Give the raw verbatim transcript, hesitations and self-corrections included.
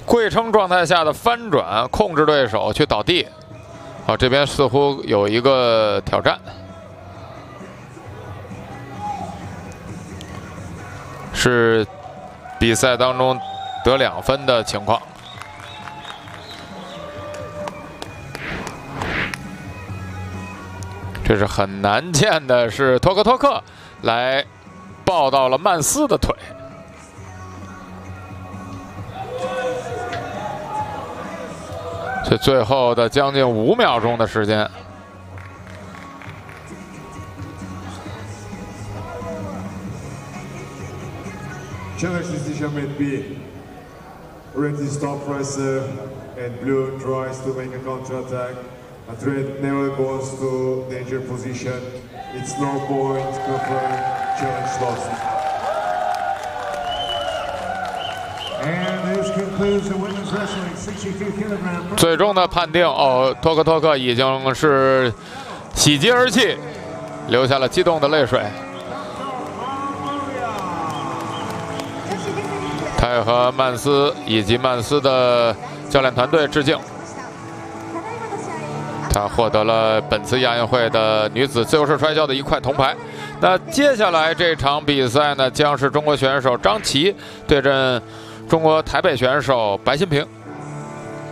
跪撑状态下的翻转，控制对手去倒地。啊，这边似乎有一个挑战，是比赛当中得两分的情况。这是很难见的，是托克托克来抱到了曼斯的腿。 这最后的将近五秒钟的时间， Challenge decision made B. Red is top presser and blue tries to make a counter attack. But red never goes to danger position. It's no point, confirmed, challenge lost. And this concludes the women's wrestling sixty-two kilogram. 最终的判定哦，托克托克已经是喜极而泣，流下了激动的泪水。他也和曼斯以及曼斯的教练团队致敬。他获得了本次亚运会的女子自由式摔跤的一块铜牌。那接下来这场比赛呢，将是中国选手张琪对阵中国台北选手白新平。